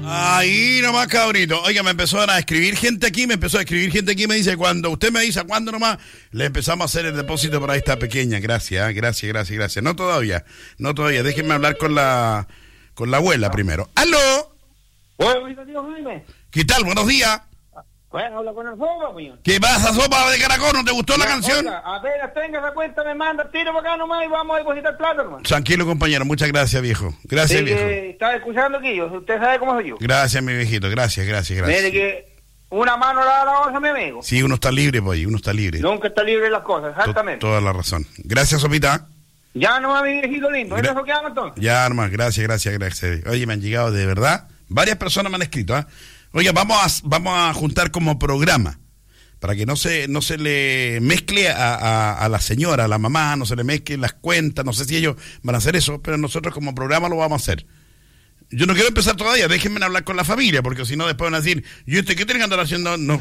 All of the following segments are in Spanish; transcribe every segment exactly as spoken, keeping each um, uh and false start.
Ahí nomás, cabrito. Oiga, me empezó a escribir gente aquí, me empezó a escribir gente aquí, me dice, cuando usted me dice cuándo nomás, le empezamos a hacer el depósito para esta pequeña. Gracias, gracias, gracias, gracias. No todavía, no todavía. Déjenme hablar con la con la abuela primero. ¡Aló! Bueno, tío Jaime. ¿Qué tal? Buenos días. Bueno, habla con el sopa, señor. ¿Qué pasa, sopa de caracol? ¿No te gustó la, la canción? Oiga, apenas tenga esa cuenta, me manda tiro para acá nomás y vamos a depositar plata, hermano. Tranquilo, compañero. Muchas gracias, viejo. Gracias, sí, viejo. Que estaba escuchando aquí, usted sabe cómo soy yo. Gracias, mi viejito. Gracias, gracias, gracias. Mire que una mano la da la otra, mi amigo. Sí, uno está libre, pues, uno está libre. Nunca está libre de las cosas, exactamente. T- Toda la razón. Gracias, sopita. Ya nomás, mi viejito lindo. ¿Es Gra- eso que hago entonces? Ya, hermano. Gracias, gracias, gracias. Oye, me han llegado de verdad. Varias personas me han escrito, ¿eh? Oye, vamos a, vamos a juntar como programa, para que no se no se le mezcle a, a, a la señora, a la mamá, no se le mezclen las cuentas, no sé si ellos van a hacer eso, pero nosotros como programa lo vamos a hacer. Yo no quiero empezar todavía, déjenme hablar con la familia, porque si no después van a decir, ¿y usted qué tiene que andar haciendo? No.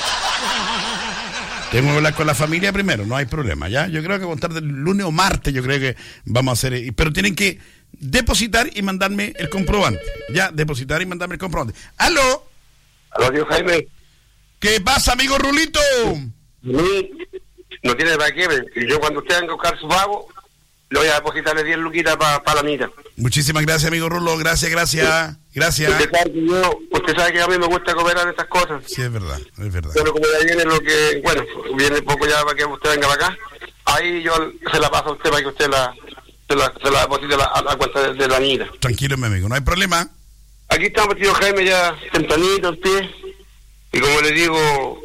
Tengo que hablar con la familia primero, no hay problema, ¿ya? Yo creo que contar del lunes o martes, yo creo que vamos a hacer, pero tienen que depositar y mandarme el comprobante, ¿ya? Depositar y mandarme el comprobante. ¡Aló! Aló, tío Jaime. ¿Qué pasa, amigo Rulito? No tiene para qué. Yo cuando usted venga a buscar su pago, le voy a depositarle diez luquitas para pa la mitad. Muchísimas gracias, amigo Rulo. Gracias, gracias. Gracias. Usted sabe que yo, usted sabe que a mí me gusta cooperar estas cosas. Sí, es verdad, es verdad. Pero como ya viene lo que, bueno, viene poco ya para que usted venga para acá, ahí yo se la paso a usted para que usted la, se la, se la deposite a la, a la cuenta de, de la mitad. Tranquilo, mi amigo, no hay problema. Aquí estamos, tío Jaime, ya tempranito el pie. Y como le digo,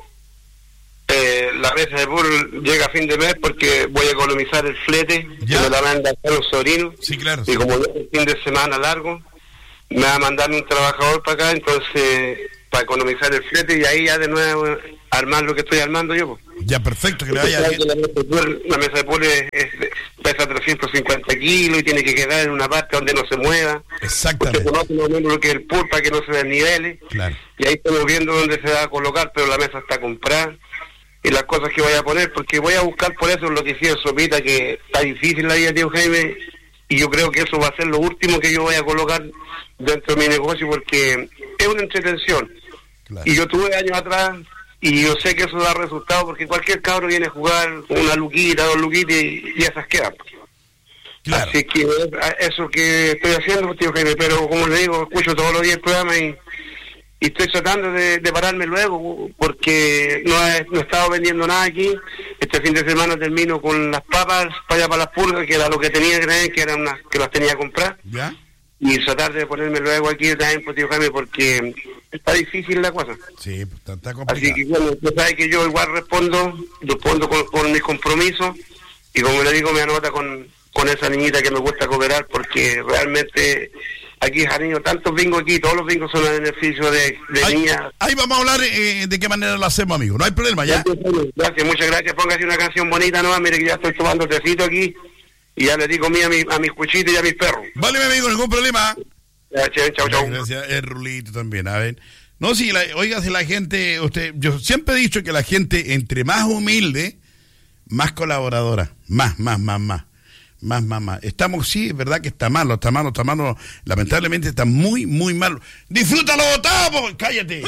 eh, la mesa de pool llega a fin de mes porque voy a economizar el flete, ¿Ya? que me la manda a los sobrinos. Sí, claro. Y como es el fin de semana largo, me va a mandar un trabajador para acá, entonces, para economizar el flete y ahí ya de nuevo armar lo que estoy armando yo. Pues. Ya, perfecto, que le vaya bien. La mesa de pool, la mesa de pool es, es, pesa trescientos cincuenta kilos y tiene que quedar en una parte donde no se mueva. Exactamente. Usted conoce más o menos lo que es el pool para que no se desnivele. Claro. Y ahí estamos viendo dónde se va a colocar, pero la mesa está comprada. Y las cosas que voy a poner, porque voy a buscar por eso lo que decía Sopita, que está difícil la vida, tío Jaime, y yo creo que eso va a ser lo último que yo voy a colocar dentro de mi negocio, porque es una entretención. Claro. Y yo tuve años atrás, y yo sé que eso da resultado, porque cualquier cabro viene a jugar una luquita, dos luquitas, y, y esas quedan. Claro. Así que eso que estoy haciendo, tío Jaime, pero como le digo, escucho todos los días el programa y, y estoy tratando de, de pararme luego, porque no he, no he estado vendiendo nada aquí. Este fin de semana termino con las papas para allá para las pulgas, que era lo que tenía que tener, que eran unas que las tenía que comprar. ¿Ya? Y tratar de ponerme luego aquí también, pues, tío Jaime, porque está difícil la cosa. Sí, está, está complicado. Así que bueno, usted sabe que yo igual respondo, respondo con, con mis compromisos, y como le digo, me anota con, con esa niñita que me gusta cooperar, porque realmente aquí Jariño, tantos bingos aquí, todos los bingos son a beneficio de, de ahí, niñas. Ahí vamos a hablar eh, de qué manera lo hacemos, amigo. No hay problema, ¿ya? Gracias, muchas gracias. Póngase una canción bonita nomás, mire que ya estoy tomando tecito aquí, y ya le digo a, mi, a mis cuchitos y a mis perros. Vale, mi amigo, ningún problema. Gracias, chau, chau. Gracias, es Rulito también, a ver. No, si, la, oiga, si la gente, usted, yo siempre he dicho que la gente, entre más humilde, más colaboradora, más, más, más, más, más, más, más. Estamos, sí, es verdad que está malo, está malo, está malo, lamentablemente está muy, muy malo. ¡Disfrútalo, Tavo! ¡Cállate!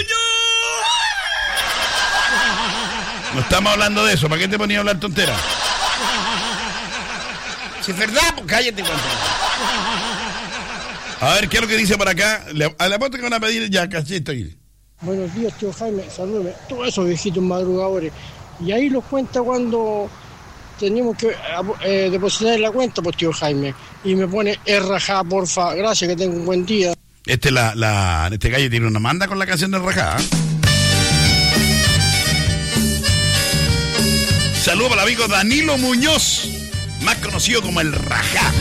No estamos hablando de eso, ¿para qué te ponía a hablar tontera? Si es verdad, pues cállate, cuánto. A ver, ¿qué es lo que dice por acá? Le, a la puerta que van a pedir ya, casi estoy. Buenos días, tío Jaime, salúdame. Todos esos viejitos madrugadores. Y ahí los cuenta cuando tenemos que eh, depositar en la cuenta, pues, tío Jaime. Y me pone errajá, porfa. Gracias, que tenga un buen día. Este, la, la, este calle tiene una manda con la canción de Rajá. ¿eh? Saludos para el amigo Danilo Muñoz, más conocido como el Rajá.